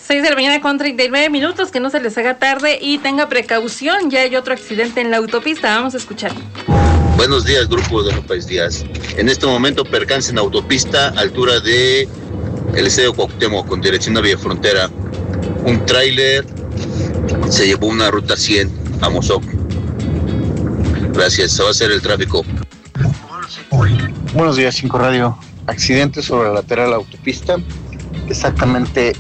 6:39 a.m, que no se les haga tarde y tenga precaución, ya hay otro accidente en la autopista, vamos a escuchar. Buenos días, grupo de López Díaz. En este momento percance en autopista, altura de el Estadio Cuauhtémoc con dirección a Villa Frontera. Un tráiler se llevó una ruta 100 a Mozoc. Gracias, se va a hacer el tráfico. Buenos días, 5 Radio. Accidente sobre la lateral autopista, exactamente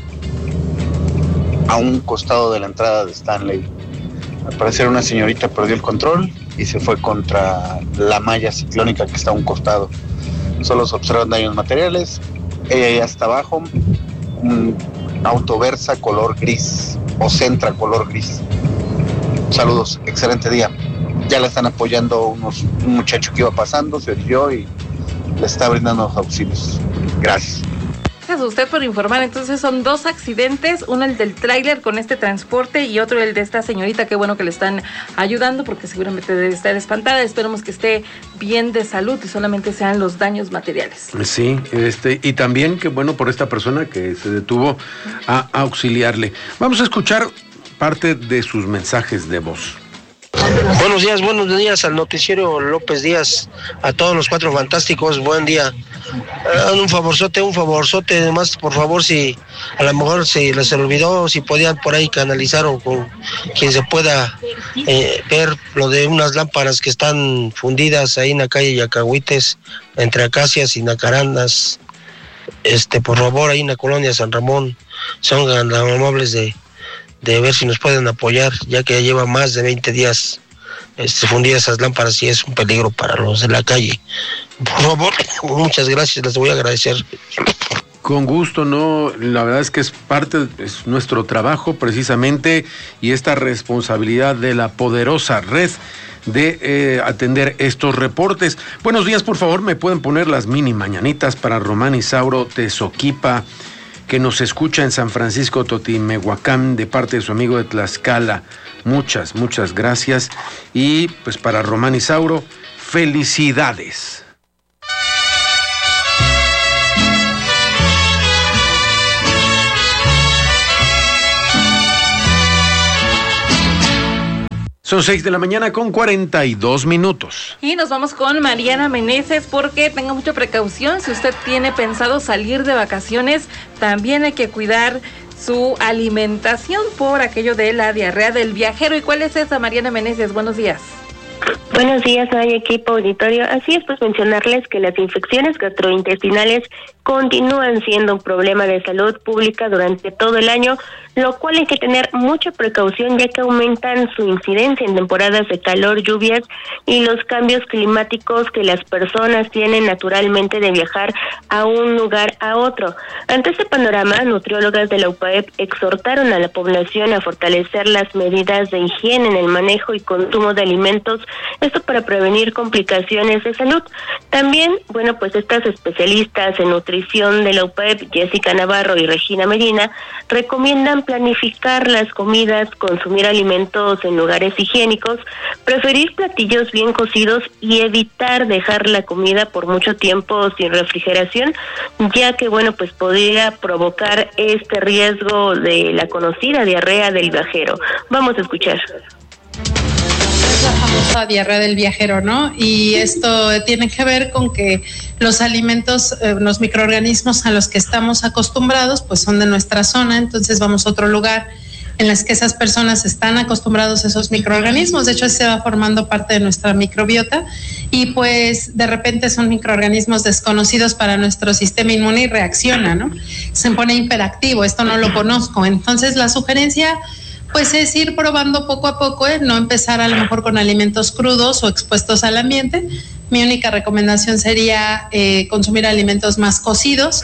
a un costado de la entrada de Stanley. Al parecer una señorita perdió el control y se fue contra la malla ciclónica que está a un costado. Solo se observan daños materiales. Ella ya está abajo. Un auto Versa color gris o Sentra color gris. Saludos, excelente día. Ya la están apoyando un muchacho que iba pasando, se orilló y le está brindando los auxilios. Gracias. Gracias a usted por informar. Entonces son 2 accidentes, uno el del tráiler con este transporte y otro el de esta señorita. Qué bueno que le están ayudando porque seguramente debe estar espantada. Esperemos que esté bien de salud y solamente sean los daños materiales. Sí, y también qué bueno por esta persona que se detuvo a auxiliarle. Vamos a escuchar parte de sus mensajes de voz. Buenos días al noticiero López Díaz, a todos los 4 fantásticos, buen día. Un favorzote, más por favor, si a lo mejor se les olvidó, si podían por ahí canalizar o con quien se pueda ver lo de unas lámparas que están fundidas ahí en la calle Yacahuites, entre Acacias y Nacarandas, por favor, ahí en la colonia San Ramón, son amables de ver si nos pueden apoyar, ya que ya lleva más de 20 días fundidas esas lámparas y es un peligro para los de la calle. Por favor, muchas gracias, les voy a agradecer. Con gusto, no, la verdad es que es nuestro trabajo precisamente y esta responsabilidad de la poderosa red de atender estos reportes. Buenos días, por favor, me pueden poner las mini mañanitas para Román Isauro Tezoquipa, que nos escucha en San Francisco Totimehuacán de parte de su amigo de Tlaxcala. Muchas gracias. Y pues para Román Isauro, felicidades. Son 6:42 a.m. Y nos vamos con Mariana Meneses porque tenga mucha precaución. Si usted tiene pensado salir de vacaciones, también hay que cuidar su alimentación por aquello de la diarrea del viajero. ¿Y cuál es esa, Mariana Meneses? Buenos días. Buenos días, hay equipo auditorio. Así es, pues mencionarles que las infecciones gastrointestinales continúan siendo un problema de salud pública durante todo el año, lo cual hay que tener mucha precaución ya que aumentan su incidencia en temporadas de calor, lluvias y los cambios climáticos que las personas tienen naturalmente de viajar a un lugar a otro. Ante este panorama, nutriólogas de la UPAEP exhortaron a la población a fortalecer las medidas de higiene en el manejo y consumo de alimentos, esto para prevenir complicaciones de salud. También, pues estas especialistas en nutrición de la UPAEP, Jessica Navarro y Regina Medina, recomiendan planificar las comidas, consumir alimentos en lugares higiénicos, preferir platillos bien cocidos y evitar dejar la comida por mucho tiempo sin refrigeración, ya que pues podría provocar este riesgo de la conocida diarrea del viajero. Vamos a escuchar. Es la famosa diarrea del viajero, ¿no? Y esto tiene que ver con que los alimentos, los microorganismos a los que estamos acostumbrados, pues son de nuestra zona, entonces vamos a otro lugar en las que esas personas están acostumbrados a esos microorganismos. De hecho, se va formando parte de nuestra microbiota y pues de repente son microorganismos desconocidos para nuestro sistema inmune y reacciona, ¿no? Se pone hiperactivo, esto no lo conozco. Entonces la sugerencia pues es ir probando poco a poco, no empezar a lo mejor con alimentos crudos o expuestos al ambiente. Mi única recomendación sería consumir alimentos más cocidos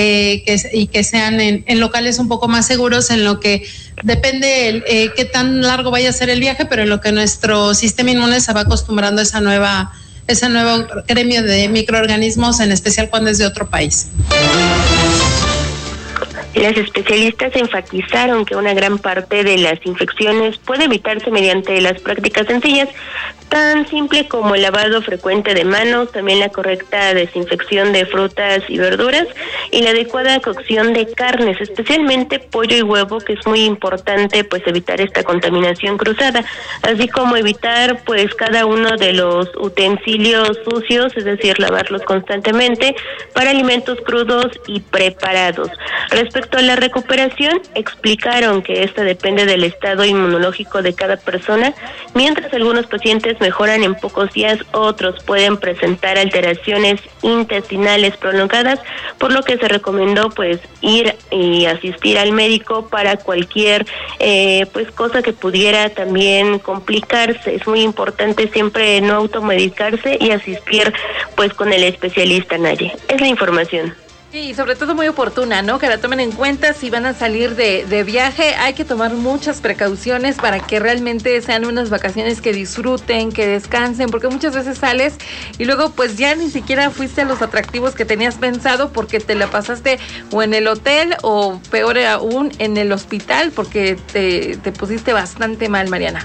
y que sean en locales un poco más seguros, en lo que depende qué tan largo vaya a ser el viaje, pero en lo que nuestro sistema inmune se va acostumbrando a ese nuevo gremio de microorganismos, en especial cuando es de otro país. Las especialistas enfatizaron que una gran parte de las infecciones puede evitarse mediante las prácticas sencillas, tan simple como el lavado frecuente de manos, también la correcta desinfección de frutas y verduras y la adecuada cocción de carnes, especialmente pollo y huevo, que es muy importante pues evitar esta contaminación cruzada, así como evitar pues cada uno de los utensilios sucios, es decir, lavarlos constantemente para alimentos crudos y preparados. Respecto a la recuperación, explicaron que esta depende del estado inmunológico de cada persona, mientras algunos pacientes mejoran en pocos días, otros pueden presentar alteraciones intestinales prolongadas, por lo que se recomendó pues ir y asistir al médico para cualquier pues cosa que pudiera también complicarse. Es muy importante siempre no automedicarse y asistir pues con el especialista, Naye. Es la información. Y sobre todo muy oportuna, ¿no? Que la tomen en cuenta si van a salir de viaje. Hay que tomar muchas precauciones para que realmente sean unas vacaciones que disfruten, que descansen, porque muchas veces sales y luego pues ya ni siquiera fuiste a los atractivos que tenías pensado porque te la pasaste o en el hotel o peor aún en el hospital porque te pusiste bastante mal, Mariana.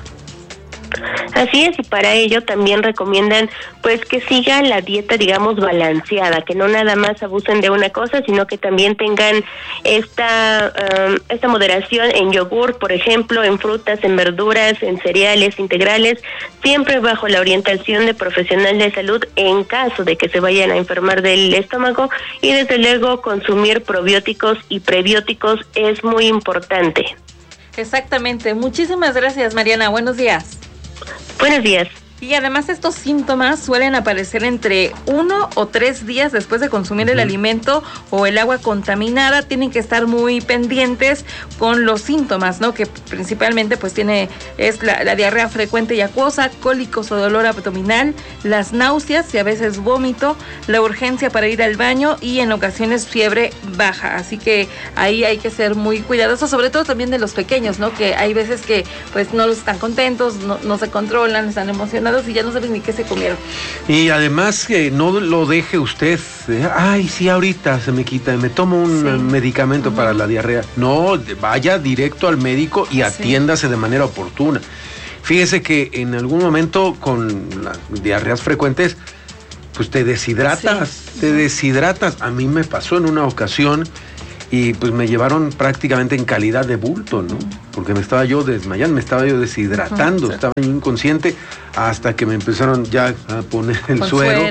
Así es, y para ello también recomiendan pues que sigan la dieta, digamos, balanceada, que no nada más abusen de una cosa, sino que también tengan esta moderación en yogur, por ejemplo, en frutas, en verduras, en cereales integrales, siempre bajo la orientación de profesional de salud en caso de que se vayan a enfermar del estómago, y desde luego consumir probióticos y prebióticos es muy importante. Exactamente. Muchísimas gracias, Mariana. Buenos días. Buenos días. Y además estos síntomas suelen aparecer entre 1 o 3 días después de consumir el alimento o el agua contaminada. Tienen que estar muy pendientes con los síntomas, ¿no? Que principalmente pues es la diarrea frecuente y acuosa, cólicos o dolor abdominal, las náuseas y a veces vómito, la urgencia para ir al baño y en ocasiones fiebre baja. Así que ahí hay que ser muy cuidadosos, sobre todo también de los pequeños, ¿no? Que hay veces que pues no los están contentos, no se controlan, están emocionados y ya no saben ni qué se comieron. Y además que no lo deje usted, ay, sí, ahorita se me quita, me tomo un medicamento para la diarrea. No, vaya directo al médico y atiéndase de manera oportuna. Fíjese que en algún momento con las diarreas frecuentes, pues te deshidratas. A mí me pasó en una ocasión y pues me llevaron prácticamente en calidad de bulto, ¿no? Porque me estaba yo desmayando, me estaba yo deshidratando, estaba inconsciente hasta que me empezaron ya a poner el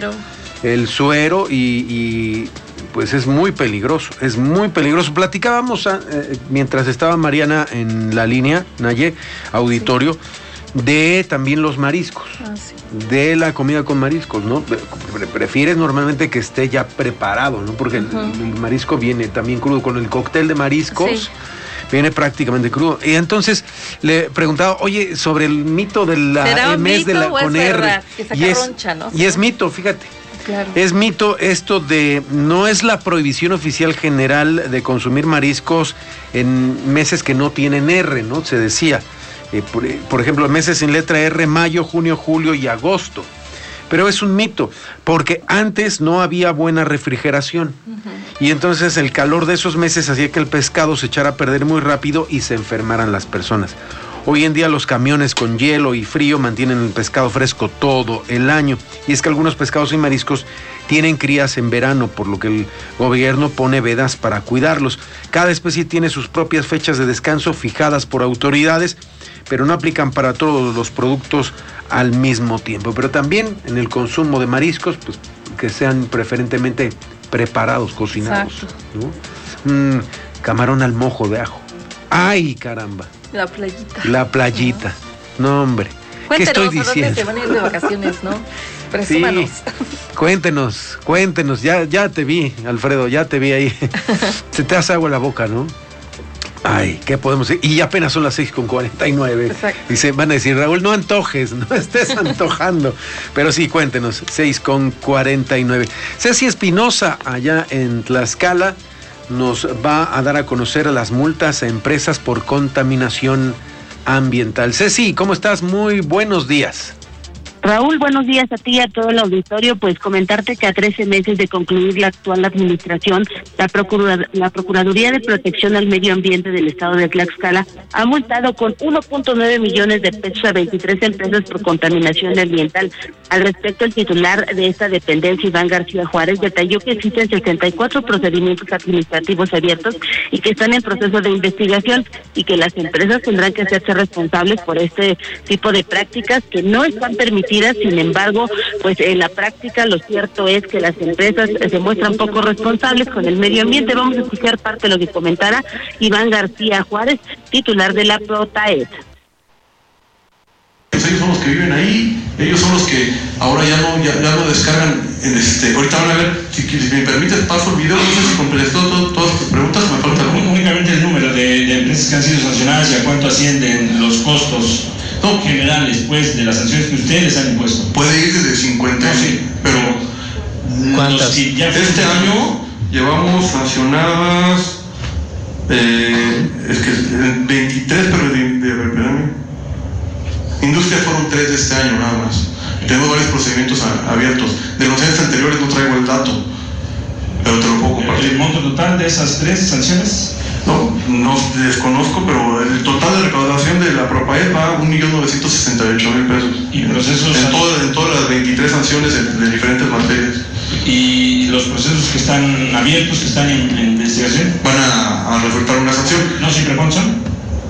suero y pues es muy peligroso, Platicábamos mientras estaba Mariana en la línea, Naye, auditorio, de también los mariscos, de la comida con mariscos, ¿no? Prefieres normalmente que esté ya preparado, ¿no? Porque el marisco viene también crudo, con el cóctel de mariscos, viene prácticamente crudo. Y entonces le preguntaba, oye, sobre el mito de la MS de la con R. Y es mito, fíjate. Claro. Es mito esto de, no es la prohibición oficial general de consumir mariscos en meses que no tienen R, ¿no? Se decía. Por ejemplo, meses sin letra R, mayo, junio, julio y agosto. Pero es un mito, porque antes no había buena refrigeración. Y entonces el calor de esos meses hacía que el pescado se echara a perder muy rápido y se enfermaran las personas. Hoy en día los camiones con hielo y frío mantienen el pescado fresco todo el año. Y es que algunos pescados y mariscos tienen crías en verano, por lo que el gobierno pone vedas para cuidarlos. Cada especie tiene sus propias fechas de descanso fijadas por autoridades, pero no aplican para todos los productos al mismo tiempo. Pero también en el consumo de mariscos, pues que sean preferentemente preparados, cocinados, ¿no? Camarón al mojo de ajo. ¡Ay, caramba! La playita. No, hombre. Cuéntenos, ¿qué estoy diciendo? ¿A dónde se van a ir de vacaciones, no? Presúmanos. Sí, cuéntenos. Ya te vi, Alfredo, ya te vi ahí. Se te hace agua en la boca, ¿no? Ay, ¿qué podemos decir? Y apenas son las 6:49. Exacto. Dice, van a decir, Raúl, no antojes, no estés antojando. Pero sí, cuéntenos, 6:49. Ceci Espinosa, allá en Tlaxcala, nos va a dar a conocer las multas a empresas por contaminación ambiental. Ceci, ¿cómo estás? Muy buenos días. Raúl, buenos días a ti y a todo el auditorio. Pues comentarte que a 13 meses de concluir la actual administración, la Procuraduría de Protección al Medio Ambiente del Estado de Tlaxcala ha multado con 1.9 millones de pesos a 23 empresas por contaminación ambiental. Al respecto, el titular de esta dependencia, Iván García Juárez, detalló que existen 64 procedimientos administrativos abiertos y que están en proceso de investigación y que las empresas tendrán que hacerse responsables por este tipo de prácticas que no están permitidas. Sin embargo, pues en la práctica lo cierto es que las empresas se muestran poco responsables con el medio ambiente. Vamos a escuchar parte de lo que comentara Iván García Juárez, titular de la PROTAED. Ellos son los que viven ahí, ellos son los que ahora ya no descargan. Ahorita van a ver, si me permites paso el video, no sé si completó todas tus preguntas, me falta algo. Únicamente el número de empresas que han sido sancionadas y a cuánto ascienden los costos generales, pues, de las sanciones que ustedes han impuesto. Puede ir desde 50, no, sí, pero ¿cuántas? Este año llevamos sancionadas, 23, pero industria fueron 3 de este año nada más. Tenemos varios procedimientos abiertos. De los años anteriores no traigo el dato, pero te lo puedo compartir. ¿El monto total de esas 3 sanciones? No desconozco, pero el total de recaudación de la PROPAED va a 1.968.000 pesos. ¿Y procesos? En todas las 23 sanciones de diferentes materias. ¿Y los procesos que están abiertos, que están en investigación? Van a resultar una sanción. ¿No siempre cuántos son?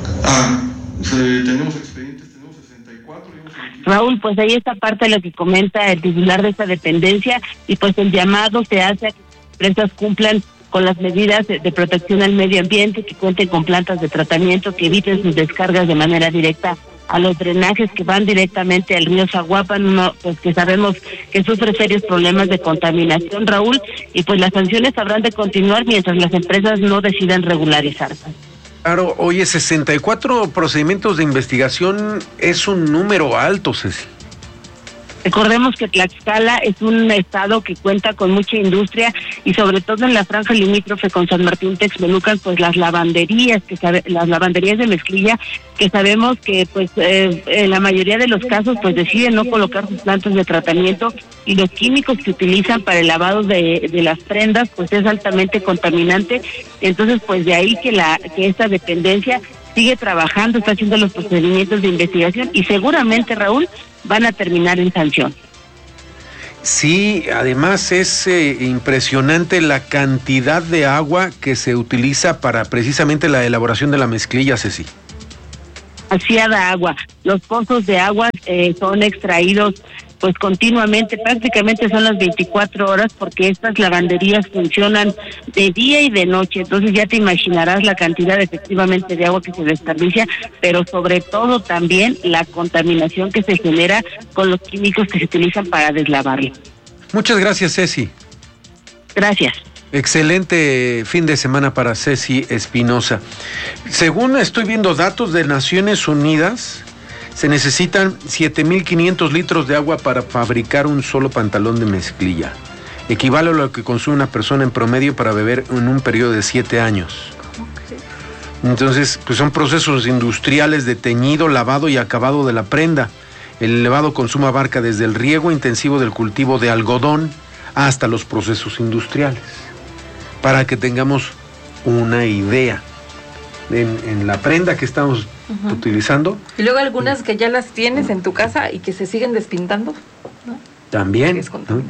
Tenemos expedientes, tenemos 64. Raúl, pues ahí está parte de lo que comenta el titular de esta dependencia y pues el llamado se hace a que las empresas cumplan con las medidas de protección al medio ambiente, que cuenten con plantas de tratamiento, que eviten sus descargas de manera directa a los drenajes que van directamente al río Zaguapan, pues que sabemos que sufre serios problemas de contaminación, Raúl, y pues las sanciones habrán de continuar mientras las empresas no decidan regularizarse. Claro, oye, 64 procedimientos de investigación es un número alto, Ceci. Recordemos que Tlaxcala es un estado que cuenta con mucha industria y sobre todo en la franja limítrofe con San Martín Texmelucan, pues las lavanderías de mezclilla, que sabemos que pues en la mayoría de los casos pues deciden no colocar sus plantas de tratamiento y los químicos que utilizan para el lavado de las prendas pues es altamente contaminante. Entonces pues de ahí que esta dependencia sigue trabajando, está haciendo los procedimientos de investigación y seguramente, Raúl, van a terminar en sanción. Sí, además es impresionante la cantidad de agua que se utiliza para precisamente la elaboración de la mezclilla, Ceci. Demasiada agua. Los pozos de agua son extraídos pues continuamente, prácticamente son las 24 horas porque estas lavanderías funcionan de día y de noche, entonces ya te imaginarás la cantidad efectivamente de agua que se desperdicia, pero sobre todo también la contaminación que se genera con los químicos que se utilizan para deslavarlo. Muchas gracias, Ceci. Gracias. Excelente fin de semana para Ceci Espinosa. Según estoy viendo datos de Naciones Unidas, se necesitan 7.500 litros de agua para fabricar un solo pantalón de mezclilla. Equivale a lo que consume una persona en promedio para beber en un periodo de 7 años. Entonces, pues son procesos industriales de teñido, lavado y acabado de la prenda. El elevado consumo abarca desde el riego intensivo del cultivo de algodón hasta los procesos industriales. Para que tengamos una idea. En la prenda que estamos utilizando. Y luego algunas que ya las tienes en tu casa y que se siguen despintando, ¿no? También. ¿No?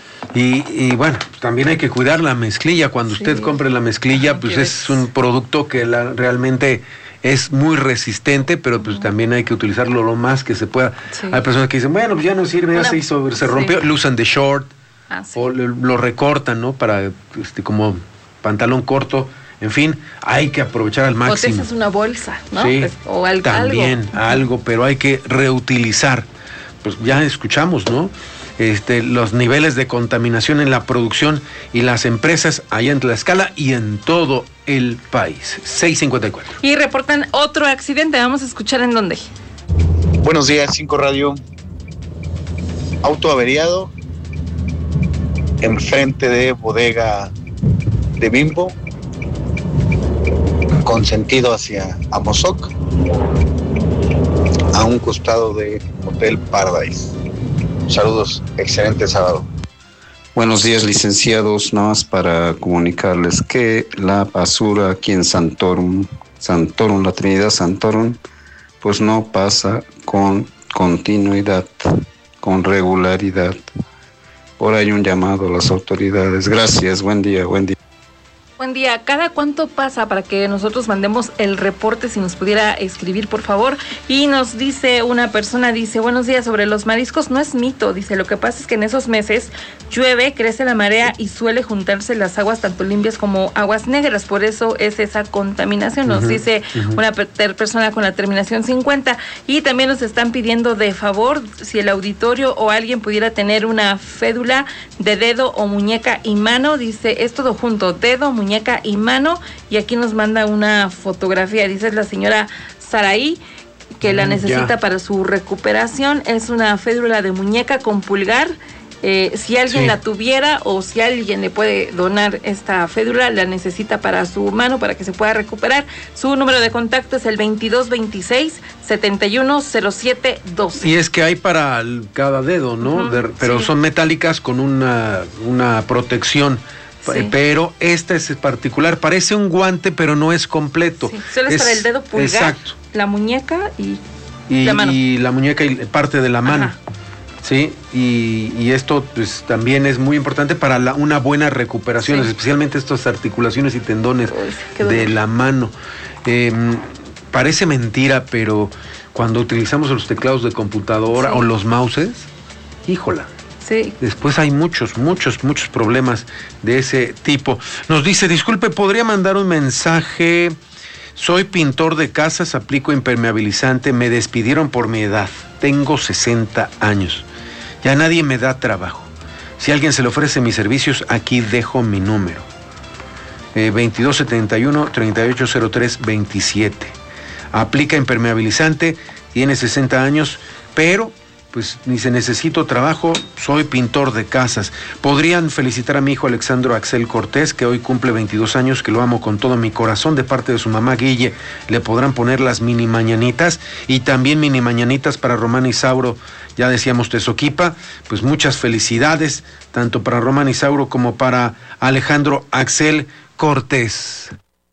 Y bueno, también hay que cuidar la mezclilla. Cuando usted compre la mezclilla, pues es un producto que realmente es muy resistente, pero pues también hay que utilizarlo lo más que se pueda. Sí. Hay personas que dicen, bueno, pues ya no sirve, ya se rompió, lo usan de short, o lo recortan, ¿no? Para como pantalón corto. En fin, hay que aprovechar al máximo. O te haces una bolsa, ¿no? Sí, pues, o algo. También algo, pero hay que reutilizar. Pues ya escuchamos, ¿no? Los niveles de contaminación en la producción y las empresas allá en Tlaxcala y en todo el país. 6:54. Y reportan otro accidente. Vamos a escuchar en dónde. Buenos días, 5 Radio. Auto averiado enfrente de bodega de Bimbo, con sentido hacia Amozoc, a un costado de Hotel Paradise. Saludos, excelente sábado. Buenos días, licenciados. Nada más para comunicarles que la basura aquí en Santorum, la Trinidad Santorum, pues no pasa con continuidad, con regularidad. Por ahí un llamado a las autoridades. Gracias, buen día. Buen día. ¿Cada cuánto pasa para que nosotros mandemos el reporte? Si nos pudiera escribir, por favor. Y nos dice una persona, dice, buenos días, sobre los mariscos, no es mito. Dice, lo que pasa es que en esos meses llueve, crece la marea y suele juntarse las aguas tanto limpias como aguas negras. Por eso es esa contaminación, nos dice una persona con la terminación 50. Y también nos están pidiendo de favor, si el auditorio o alguien pudiera tener una fédula de dedo o muñeca y mano. Dice, es todo junto, dedo, muñeca y mano, y aquí nos manda una fotografía, dice la señora Saraí, que la necesita para su recuperación. Es una fédula de muñeca con pulgar. Si alguien la tuviera o si alguien le puede donar esta fédula, la necesita para su mano, para que se pueda recuperar. Su número de contacto es el 2226-710712. Y es que hay para cada dedo, ¿no? Pero son metálicas con una protección. Sí. Pero esta es particular, parece un guante, pero no es completo. Sí, solo es para el dedo pulgar, exacto, la muñeca y la mano. Y la muñeca y parte de la mano. Ajá. Sí, y esto pues también es muy importante para una buena recuperación, sí, especialmente estas articulaciones y tendones de la mano. Parece mentira, pero cuando utilizamos los teclados de computadora o los mouses, híjola. Sí. Después hay muchos problemas de ese tipo. Nos dice, disculpe, ¿podría mandar un mensaje? Soy pintor de casas, aplico impermeabilizante, me despidieron por mi edad. Tengo 60 años. Ya nadie me da trabajo. Si alguien se le ofrece mis servicios, aquí dejo mi número. 2271-3803-27. Aplica impermeabilizante, tiene 60 años, pero pues dice, necesito trabajo, soy pintor de casas. Podrían felicitar a mi hijo Alexandro Axel Cortés, que hoy cumple 22 años, que lo amo con todo mi corazón, de parte de su mamá Guille. Le podrán poner las mini mañanitas, y también mini mañanitas para Román Isauro, ya decíamos Tezoquipa. Pues muchas felicidades, tanto para Román Isauro como para Alejandro Axel Cortés.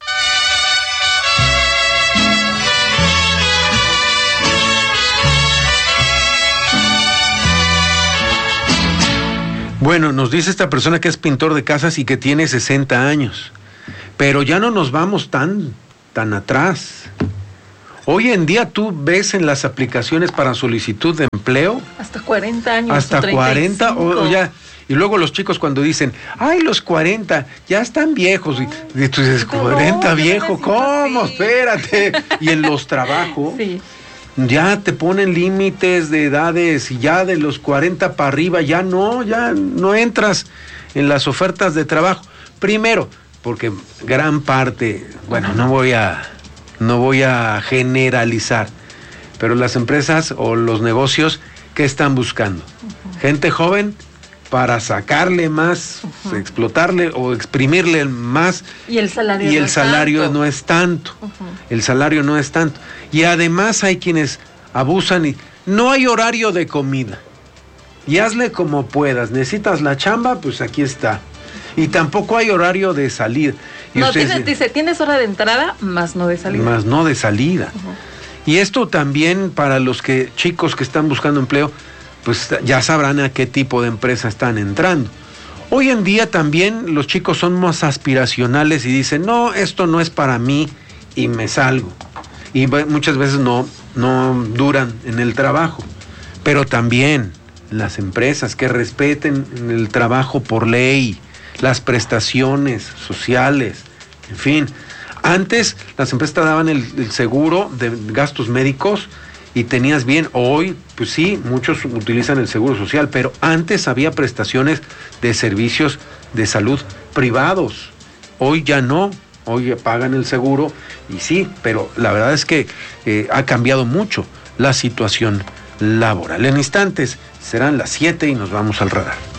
Bueno, nos dice esta persona que es pintor de casas y que tiene 60 años, pero ya no nos vamos tan atrás. Hoy en día tú ves en las aplicaciones para solicitud de empleo hasta 40 años. Hasta 40 o ya. Y luego los chicos cuando dicen, ay, los 40, ya están viejos. Y tú dices, 40 viejo, ¿cómo? Espérate. Y en los trabajos. Sí. Ya te ponen límites de edades, y ya de los 40 para arriba ya no entras en las ofertas de trabajo. Primero, porque gran parte, bueno, no voy a generalizar, pero las empresas o los negocios, ¿qué están buscando? Gente joven para sacarle más, explotarle o exprimirle más. Y el salario no es tanto. El salario no es tanto. Y además hay quienes abusan y no hay horario de comida. Y hazle como puedas. Necesitas la chamba, pues aquí está. Y tampoco hay horario de salida. Y no, dice, tienes hora de entrada, más no de salida. Más no de salida. Y esto también para los chicos que están buscando empleo, pues ya sabrán a qué tipo de empresa están entrando. Hoy en día también los chicos son más aspiracionales y dicen, no, esto no es para mí y me salgo. Y muchas veces no duran en el trabajo. Pero también las empresas que respeten el trabajo por ley, las prestaciones sociales, en fin. Antes las empresas te daban el seguro de gastos médicos y tenías bien. Hoy, pues sí, muchos utilizan el seguro social, pero antes había prestaciones de servicios de salud privados. Hoy ya no, hoy pagan el seguro y sí, pero la verdad es que ha cambiado mucho la situación laboral. En instantes serán las 7 y nos vamos al radar.